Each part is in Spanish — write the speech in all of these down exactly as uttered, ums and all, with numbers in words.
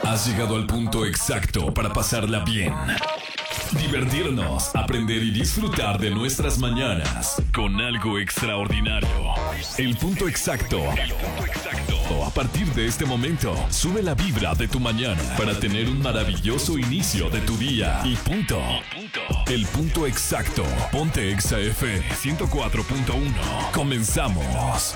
Has llegado al punto exacto para pasarla bien, divertirnos, aprender y disfrutar de nuestras mañanas con algo extraordinario. El punto exacto. El punto exacto. A partir de este momento, sube la vibra de tu mañana para tener un maravilloso inicio de tu día. Y punto. Y punto. El punto exacto. Ponte Exa F M ciento cuatro punto uno. Comenzamos.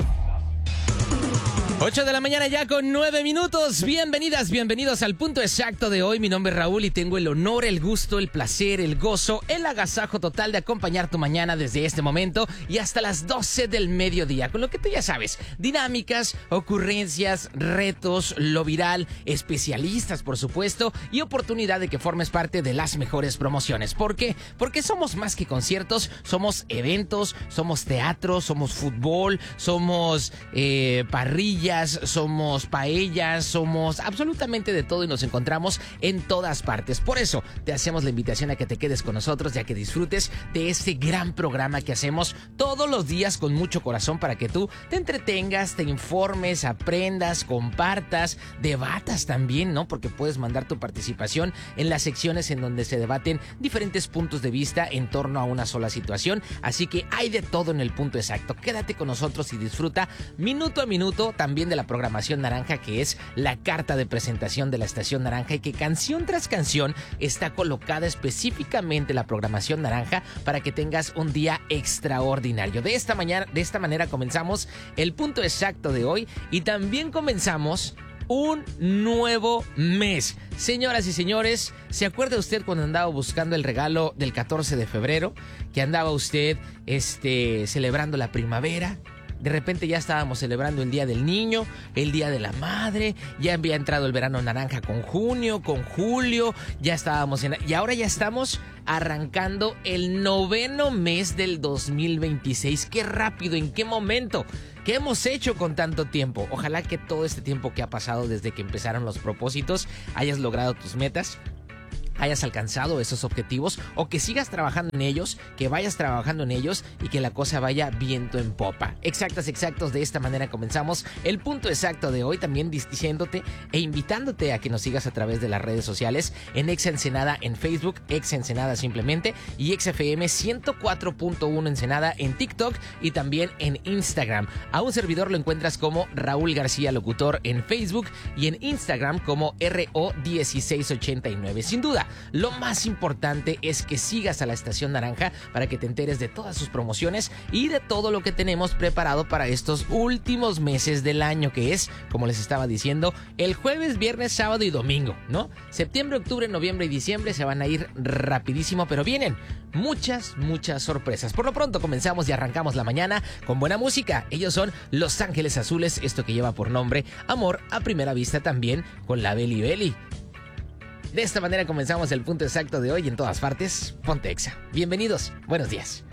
ocho de la mañana ya con nueve minutos. Bienvenidas, bienvenidos al punto exacto de hoy. Mi nombre es Raúl y tengo el honor, el gusto, el placer, el gozo, el agasajo total de acompañar tu mañana desde este momento y hasta las doce del mediodía. Con lo que tú ya sabes, dinámicas, ocurrencias, retos, lo viral, especialistas por supuesto y oportunidad de que formes parte de las mejores promociones. ¿Por qué? Porque somos más que conciertos, somos eventos, somos teatro, somos fútbol, somos eh, parrilla, somos paellas, somos absolutamente de todo y nos encontramos en todas partes. Por eso te hacemos la invitación a que te quedes con nosotros, ya que disfrutes de este gran programa que hacemos todos los días con mucho corazón para que tú te entretengas, te informes, aprendas, compartas, debatas también, ¿no? Porque puedes mandar tu participación en las secciones en donde se debaten diferentes puntos de vista en torno a una sola situación. Así que hay de todo en el punto exacto. Quédate con nosotros y disfruta minuto a minuto también de la programación naranja, que es la carta de presentación de la estación naranja y que canción tras canción está colocada específicamente la programación naranja para que tengas un día extraordinario. De esta mañana, de esta manera comenzamos el punto exacto de hoy y también comenzamos un nuevo mes. Señoras y señores, ¿se acuerda usted cuando andaba buscando el regalo del catorce de febrero? Que andaba usted este, celebrando la primavera. De repente ya estábamos celebrando el Día del Niño, el Día de la Madre, ya había entrado el verano naranja con junio, con julio, ya estábamos en... Y ahora ya estamos arrancando el noveno mes del dos mil veintiséis. ¡Qué rápido! ¿En qué momento? ¿Qué hemos hecho con tanto tiempo? Ojalá que todo este tiempo que ha pasado desde que empezaron los propósitos hayas logrado tus metas, hayas alcanzado esos objetivos o que sigas trabajando en ellos, que vayas trabajando en ellos y que la cosa vaya viento en popa. Exactas, exactos, de esta manera comenzamos el punto exacto de hoy, también diciéndote e invitándote a que nos sigas a través de las redes sociales en Exa Ensenada en Facebook, Exa Ensenada simplemente y Exa F M ciento cuatro punto uno Ensenada en TikTok y también en Instagram. A un servidor lo encuentras como Raúl García Locutor en Facebook y en Instagram como R O dieciséis ochenta y nueve. Sin duda, lo más importante es que sigas a la Estación Naranja para que te enteres de todas sus promociones y de todo lo que tenemos preparado para estos últimos meses del año, que es, como les estaba diciendo, el jueves, viernes, sábado y domingo, ¿no? Septiembre, octubre, noviembre y diciembre se van a ir rapidísimo, pero vienen muchas, muchas sorpresas. Por lo pronto comenzamos y arrancamos la mañana con buena música. Ellos son Los Ángeles Azules, esto que lleva por nombre Amor a Primera Vista, también con la Beli Beli. De esta manera comenzamos el punto exacto de hoy en todas partes. Ponte Exa. Bienvenidos, buenos días.